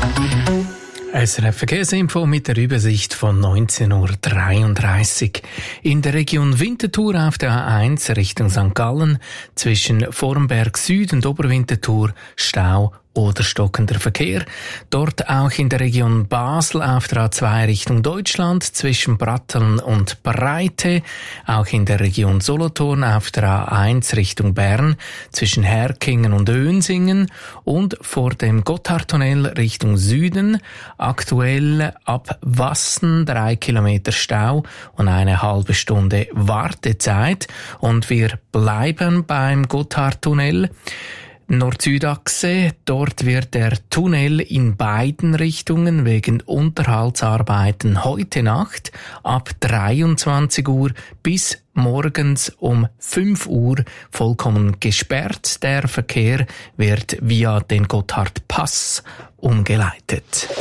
SRF Verkehrsinfo mit der Übersicht von 19:33 Uhr. In der Region Winterthur auf der A1 Richtung St. Gallen zwischen Vorarlberg Süd und Oberwinterthur Stau oder stockender Verkehr. Dort auch in der Region Basel auf der A2 Richtung Deutschland zwischen Bratteln und Breite. Auch in der Region Solothurn auf der A1 Richtung Bern zwischen Herkingen und Önsingen und vor dem Gotthardtunnel Richtung Süden. Aktuell ab Wassen 3 Kilometer Stau und eine halbe Stunde Wartezeit. Und wir bleiben beim Gotthardtunnel. Nord-Süd-Achse, dort wird der Tunnel in beiden Richtungen wegen Unterhaltsarbeiten heute Nacht ab 23 Uhr bis morgens um 5 Uhr vollkommen gesperrt. Der Verkehr wird via den Gotthardpass umgeleitet.